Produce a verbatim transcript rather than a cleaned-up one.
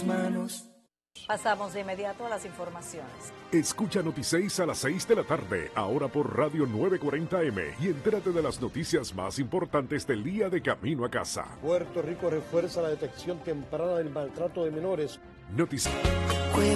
manos. Pasamos de inmediato a las informaciones. Escucha Notiseis a las seis de la tarde, ahora por Radio nueve cuarenta M, y entérate de las noticias más importantes del día de camino a casa. Puerto Rico refuerza la detección temprana del maltrato de menores. Notiseis.